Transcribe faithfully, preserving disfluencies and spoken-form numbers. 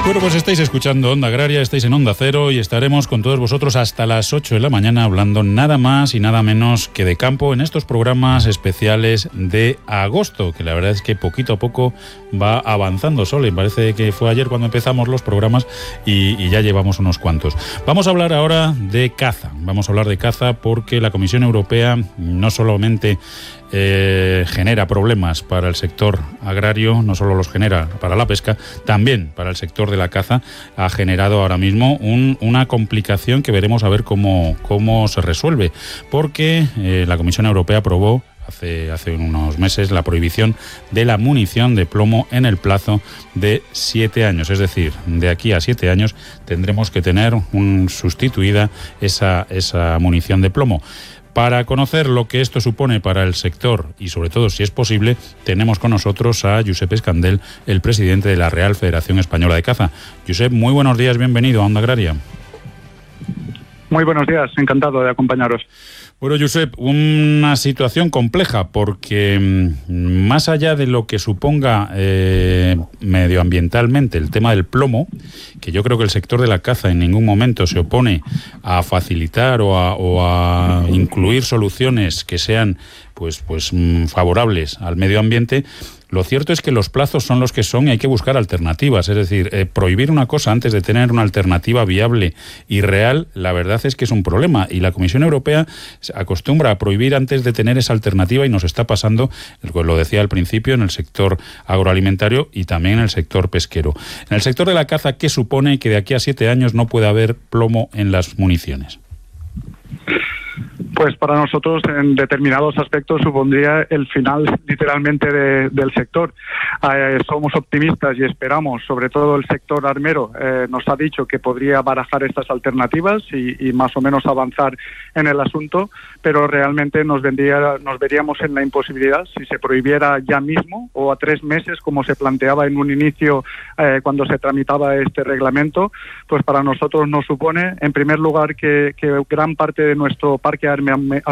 Bueno, pues estáis escuchando Onda Agraria, estáis en Onda Cero y estaremos con todos vosotros hasta las ocho de la mañana hablando nada más y nada menos que de campo en estos programas especiales de agosto, que la verdad es que poquito a poco va avanzando. Sole, parece que fue ayer cuando empezamos los programas y, y ya llevamos unos cuantos. Vamos a hablar ahora de caza, vamos a hablar de caza porque la Comisión Europea no solamente Eh, genera problemas para el sector agrario, no solo los genera para la pesca, también para el sector de la caza. Ha generado ahora mismo un, una complicación que veremos a ver cómo, cómo se resuelve, porque eh, la Comisión Europea aprobó Hace, hace unos meses la prohibición de la munición de plomo en el plazo de siete años. Es decir, de aquí a siete años tendremos que tener un, sustituida esa, esa munición de plomo. Para conocer lo que esto supone para el sector y sobre todo si es posible, tenemos con nosotros a Josep Escandell, el presidente de la Real Federación Española de Caza. Josep, muy buenos días, bienvenido a Onda Agraria. Muy buenos días, encantado de acompañaros. Bueno, Josep, una situación compleja porque más allá de lo que suponga eh, medioambientalmente el tema del plomo, que yo creo que el sector de la caza en ningún momento se opone a facilitar o a, o a incluir soluciones que sean pues, pues favorables al medio ambiente. Lo cierto es que los plazos son los que son y hay que buscar alternativas. Es decir, eh, prohibir una cosa antes de tener una alternativa viable y real, la verdad es que es un problema. Y la Comisión Europea se acostumbra a prohibir antes de tener esa alternativa y nos está pasando, lo decía al principio, en el sector agroalimentario y también en el sector pesquero. En el sector de la caza, ¿qué supone que de aquí a siete años no puede haber plomo en las municiones? Pues para nosotros en determinados aspectos supondría el final literalmente de, del sector. Eh, somos optimistas y esperamos, sobre todo el sector armero eh, nos ha dicho que podría barajar estas alternativas y, y más o menos avanzar en el asunto, pero realmente nos, vendría, nos veríamos en la imposibilidad si se prohibiera ya mismo o a tres meses como se planteaba en un inicio eh, cuando se tramitaba este reglamento. Pues para nosotros nos supone en primer lugar que, que gran parte de nuestro parque armero